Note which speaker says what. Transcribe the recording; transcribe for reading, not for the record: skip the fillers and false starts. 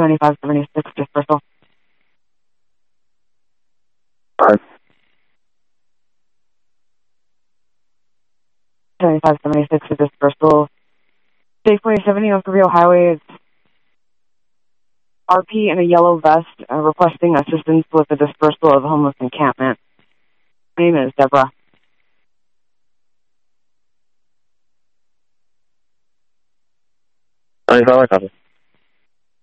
Speaker 1: 7576 dispersal. 7576 to dispersal. Safeway 70 on Cabrillo Highway. It's RP in a yellow vest requesting assistance with the dispersal of homeless encampment. My name is Deborah.
Speaker 2: 95, I copy.